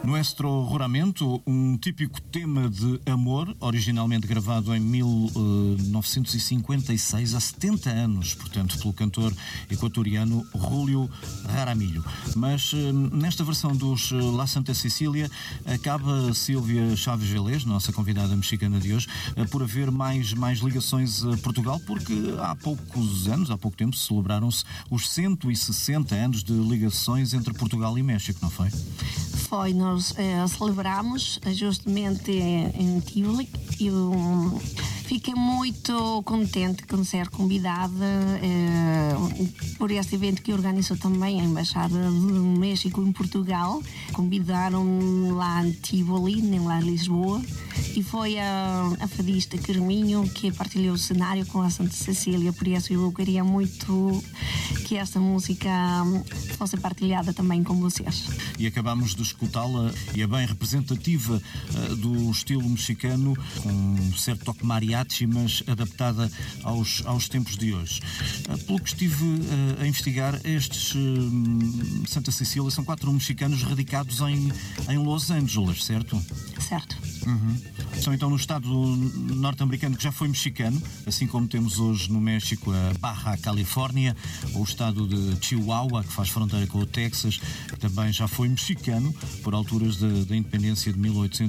Nuestro Juramento, um típico tema de amor, originalmente gravado em 1956, há 70 anos, portanto, pelo cantor equatoriano Julio Jaramillo. Mas nesta versão dos La Santa Cecília, acaba Sílvia Chaves Velez, nossa convidada mexicana de hoje, por haver mais ligações a Portugal, porque há pouco tempo celebraram-se os 160 anos de ligações entre Portugal e México, não foi? Foi, nós celebramos justamente em Tivoli. Eu fiquei muito contente com ser convidada por este evento que organizou também a Embaixada do México em Portugal. Convidaram-me lá em Tivoli, lá em Lisboa, e foi a fadista Carminho que partilhou o cenário com a Santa Cecília, por isso eu queria muito que esta música fosse partilhada também com vocês. E acabamos de escutá-la, e é bem representativa do estilo mexicano, com um certo toque mariachi, mas adaptada aos tempos de hoje. Pelo que estive a investigar, estes Santa Cecília são 4 mexicanos radicados em Los Angeles, certo? Certo. Uhum. São então no estado norte-americano, que já foi mexicano, assim como temos hoje no México a Baja Califórnia, ou o estado de Chihuahua, que faz fronteira com o Texas, que também já foi mexicano por alturas da independência de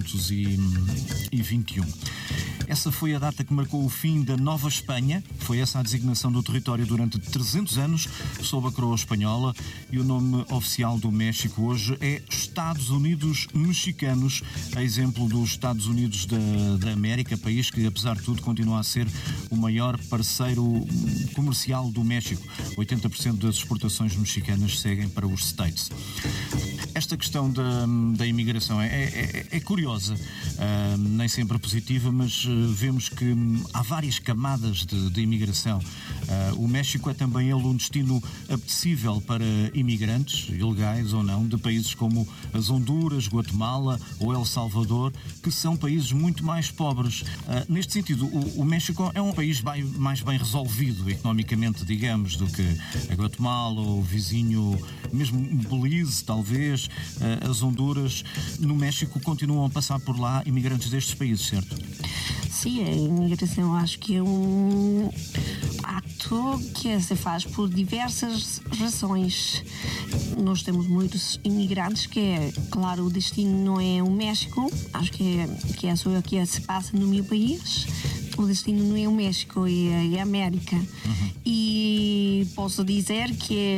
1821. Essa foi a data que marcou o fim da Nova Espanha. Foi essa a designação do território durante 300 anos, sob a coroa espanhola, e o nome oficial do México hoje é Estados Unidos Mexicanos, a exemplo dos Estados Unidos da América, país que, apesar de tudo, continua a ser o maior parceiro comercial do México. 80% das exportações mexicanas seguem para os States. Esta questão da imigração é curiosa, nem sempre positiva, mas vemos que há várias camadas de imigração. O México é também ele um destino apetecível para imigrantes, ilegais ou não, de países como as Honduras, Guatemala ou El Salvador, que são países muito mais pobres. Neste sentido, o México é um país mais bem resolvido economicamente, digamos, do que a Guatemala ou o vizinho, mesmo Belize, talvez, as Honduras. No México continuam a passar por lá imigrantes destes países, certo? Sim, a imigração acho que é um ato que se faz por diversas razões. Nós temos muitos imigrantes que, claro, o destino não é o México, acho que é só o que se passa no meu país. O destino não é o México, é a América. Uhum. E posso dizer que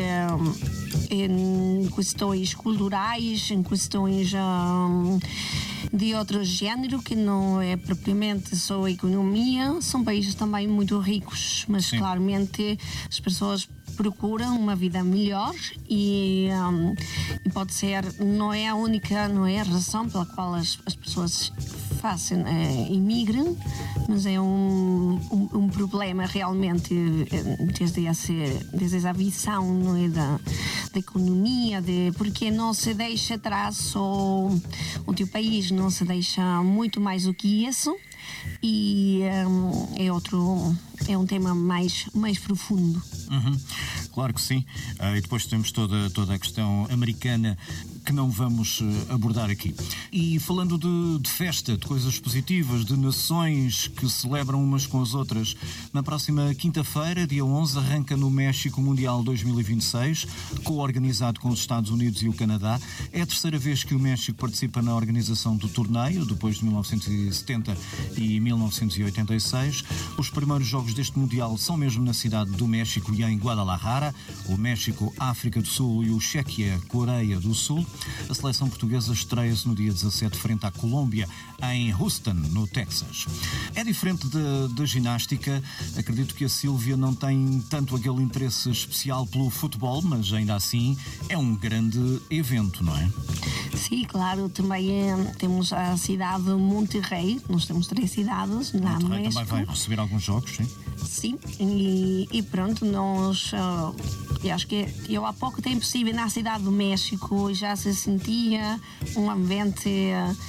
em questões culturais, em questões de outro género, que não é propriamente só a economia, são países também muito ricos, mas sim, claramente as pessoas procuram uma vida melhor e pode ser, não é a razão pela qual as pessoas imigram, mas é um problema realmente desde essa visão, não é, da economia, porque não se deixa atrás só o teu país, não se deixa muito mais do que isso, e é um tema mais profundo. Uhum. Claro que sim. E depois temos toda a questão americana que não vamos abordar aqui. E falando de festa, de coisas positivas, de nações que celebram umas com as outras, na próxima quinta-feira, dia 11, arranca no México o Mundial 2026, co-organizado com os Estados Unidos e o Canadá. É a terceira vez que o México participa na organização do torneio, depois de 1970 e 1986. Os primeiros jogos deste Mundial são mesmo na cidade do México e em Guadalajara. O México, a África do Sul e o Chequia, Coreia do Sul. A seleção portuguesa estreia-se no dia 17 frente à Colômbia, em Houston, no Texas. É diferente da ginástica. Acredito que a Sílvia não tem tanto aquele interesse especial pelo futebol, mas ainda assim é um grande evento, não é? Sim, claro. Também temos a cidade de Monterrey. Nós temos 3 cidades lá no México. Também vai receber alguns jogos, sim? Sim, e pronto, nós... eu acho que eu há pouco tempo estive na cidade do México e já se sentia um ambiente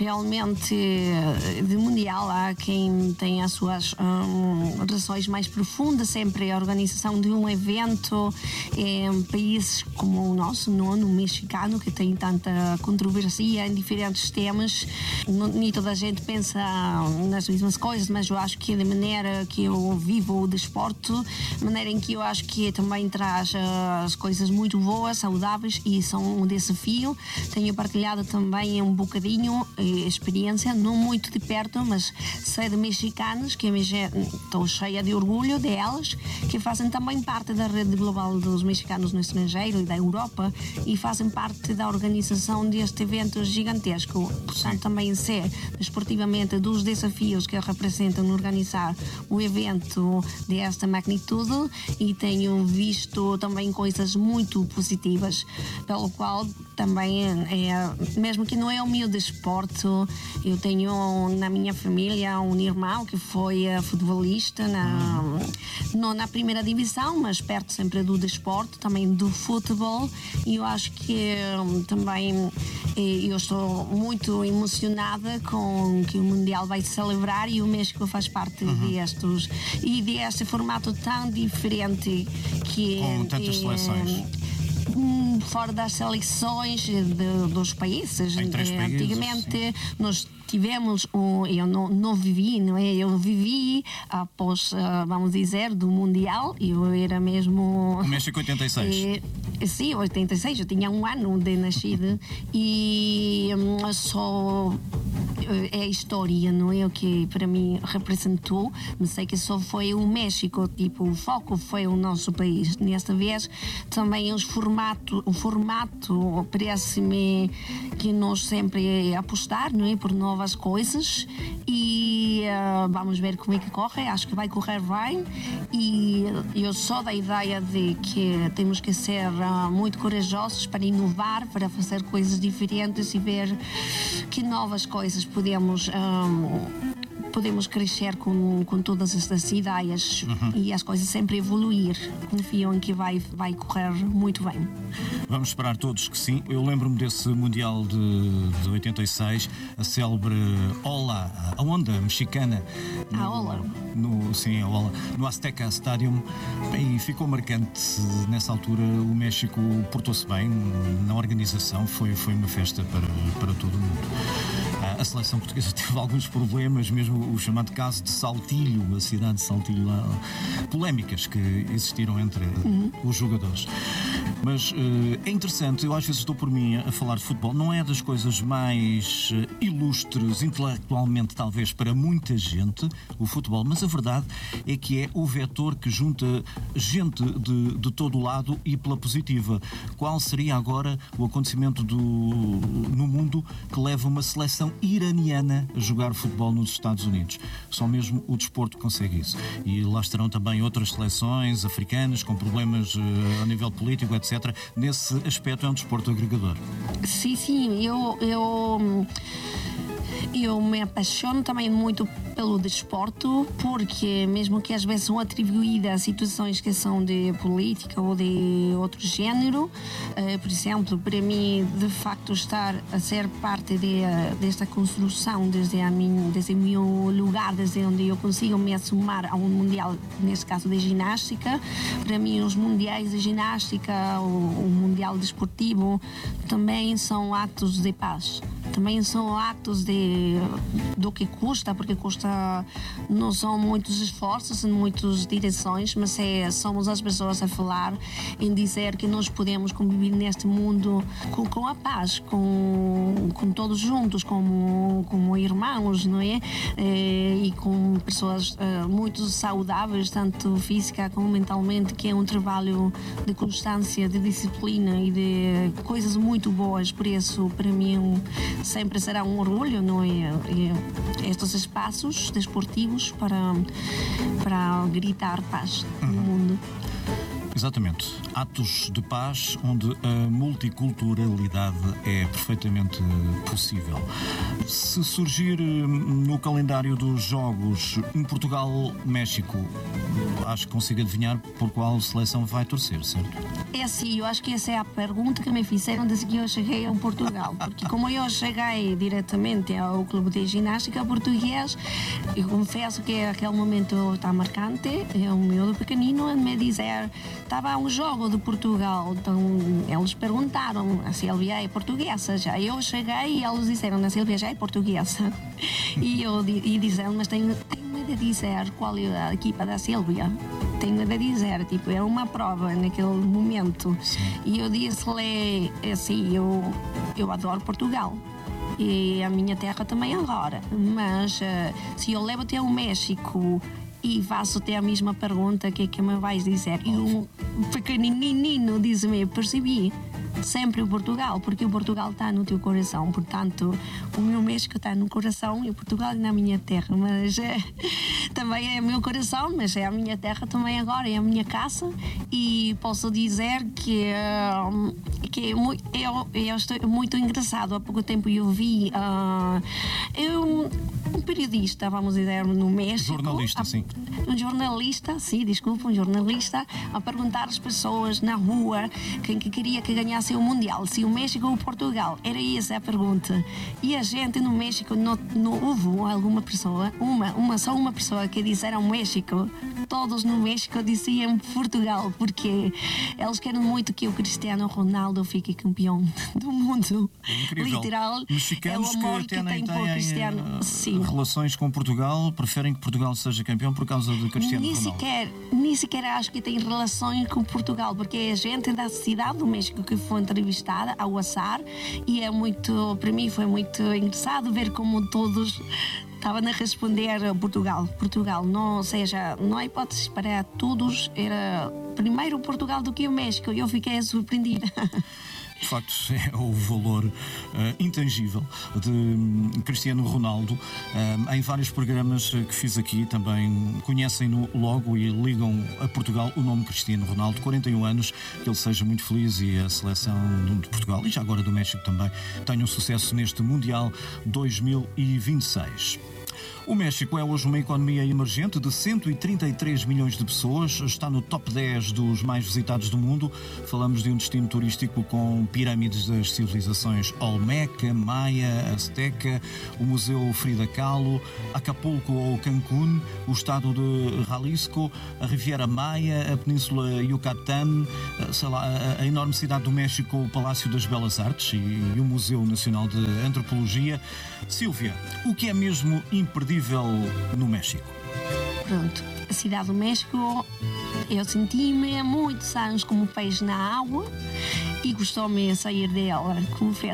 realmente de mundial há quem tem as suas razões mais profundas, sempre a organização de um evento em países como o nosso, no mexicano, que tem tanta controvérsia em diferentes temas. Nem toda a gente pensa nas mesmas coisas, mas eu acho que da maneira que eu vivo o desporto, maneira em que eu acho que também traz as coisas muito boas, saudáveis, e são um desafio. Tenho partilhado também um bocadinho experiência, não muito de perto, mas sei de mexicanos que estou cheia de orgulho delas, que fazem também parte da rede global dos mexicanos no estrangeiro e da Europa, e fazem parte da organização deste evento gigantesco. Portanto, também sei desportivamente dos desafios que representam organizar um evento desta magnitude, e tenho visto também coisas muito positivas, pelo qual também mesmo que não é o meu desporto, eu tenho na minha família um irmão que foi futebolista não na primeira divisão, mas perto sempre do desporto, também do futebol, e eu acho que também eu estou muito emocionada com que o Mundial vai se celebrar, e o México faz parte deste formato tão diferente que com tantas seleções. Fora das seleções dos países. Em 3 países, antigamente nós tivemos eu não vivi, não é? Eu vivi após, vamos dizer, do Mundial. Eu era mesmo... O México 86. Sim, 86, eu tinha 1 ano de nascida e só é a história, não é? O que para mim representou, mas sei que só foi o México, tipo, o foco foi o nosso país. Nesta vez também o formato parece-me que nós sempre apostar, não é? Por novas coisas, e vamos ver como é que corre. Acho que vai correr bem, e eu sou da ideia de que temos que ser muito corajosos para inovar, para fazer coisas diferentes e ver que novas coisas podemos crescer com todas estas ideias e as coisas sempre evoluir. Confio em que vai correr muito bem. Vamos esperar todos que sim. Eu lembro-me desse Mundial de 86, a célebre Ola, a onda mexicana. A Ola. Sim, a Ola. No Azteca Stadium. E ficou marcante nessa altura. O México portou-se bem na organização. Foi uma festa para todo o mundo. A seleção portuguesa teve alguns problemas, mesmo o chamado caso de Saltilho, a cidade de Saltilho, polémicas que existiram entre os jogadores. Mas é interessante, eu às vezes estou por mim a falar de futebol, não é das coisas mais ilustres intelectualmente, talvez, para muita gente, o futebol, mas a verdade é que é o vetor que junta gente de todo o lado e pela positiva. Qual seria agora o acontecimento no mundo que leva uma seleção iraniana a jogar futebol nos Estados Unidos? Só mesmo o desporto consegue isso. E lá estarão também outras seleções africanas com problemas a nível político, etc. Nesse aspecto é um desporto agregador. Sim, eu me apaixono também muito pelo desporto, porque mesmo que às vezes são atribuídas a situações que são de política ou de outro género, por exemplo, para mim, de facto, estar a ser parte desta construção desde o meu lugar, desde onde eu consigo me assumar a um mundial, neste caso de ginástica, para mim os mundiais de ginástica, o mundial desportivo, também são atos de paz. Também são atos do que custa, porque não são muitos esforços, são muitas direções, mas somos as pessoas a falar, em dizer que nós podemos conviver neste mundo com a paz, com todos juntos, como irmãos, não é? E com pessoas muito saudáveis, tanto física como mentalmente, que é um trabalho de constância, de disciplina e de coisas muito boas. Por isso, para mim, sempre será um orgulho, não é? Estes espaços desportivos para gritar paz no mundo. Exatamente. Atos de paz onde a multiculturalidade é perfeitamente possível. Se surgir no calendário dos jogos um Portugal-México, acho que consigo adivinhar por qual seleção vai torcer, certo? É assim, eu acho que essa é a pergunta que me fizeram desde que eu cheguei a Portugal. Porque como eu cheguei diretamente ao clube de ginástica português, eu confesso que aquele momento está marcante. É um miúdo pequenino a me dizer, estava um jogo de Portugal, então eles perguntaram, a Sílvia é portuguesa já. Eu cheguei e eles disseram, a Sílvia já é portuguesa. E eu disseram, mas tenho de dizer qual é a equipa da Sílvia. Tenho de dizer, tipo, era uma prova naquele momento. Sim. E eu disse-lhe assim, eu adoro Portugal. E a minha terra também agora. Mas se eu levo até o México e faço até a mesma pergunta, o que é que me vais dizer? E um pequenininho diz-me, percebi. Sempre o Portugal, porque o Portugal está no teu coração, portanto o meu México está no coração e o Portugal é na minha terra, mas também é o meu coração, mas é a minha terra também agora, é a minha casa e posso dizer que eu estou muito engraçado. Há pouco tempo eu vi um periodista, vamos dizer, no México. Jornalista, sim. Um jornalista, sim, desculpa, um jornalista a perguntar às pessoas na rua quem que queria que ganhasse o Mundial, se o México ou Portugal. Era essa a pergunta. E a gente no México não houve alguma pessoa, só uma pessoa que disseram México. Todos no México diziam Portugal, porque eles querem muito que o Cristiano Ronaldo fique campeão do mundo. Incrível. Literal, Mexicanos é o amor que até nem tem por Cristiano. têm Sim. relações com Portugal, preferem que Portugal seja campeão por causa de Cristiano Ronaldo. Nem sequer acho que tem relações com Portugal, porque é a gente da cidade do México que foi entrevistada ao azar e para mim foi muito engraçado ver como todos estavam a responder Portugal, não, ou seja, não há hipótese para todos, era primeiro Portugal do que o México, e eu fiquei surpreendida. De facto, é o valor intangível de Cristiano Ronaldo. Em vários programas que fiz aqui também conhecem-no logo e ligam a Portugal o nome Cristiano Ronaldo. 41 anos, que ele seja muito feliz e a seleção de Portugal e já agora do México também tenham sucesso neste Mundial 2026. O México é hoje uma economia emergente de 133 milhões de pessoas, está no top 10 dos mais visitados do mundo. Falamos de um destino turístico com pirâmides das civilizações Olmeca, Maia, Azteca, o Museu Frida Kahlo, Acapulco ou Cancún, o estado de Jalisco, a Riviera Maia, a Península Yucatán, a enorme cidade do México, o Palácio das Belas Artes e o Museu Nacional de Antropologia. Sílvia, o que é mesmo imperdível no México? Pronto, a cidade do México, eu senti-me há muitos anos como peixe na água e gostou-me a sair dela, confesso.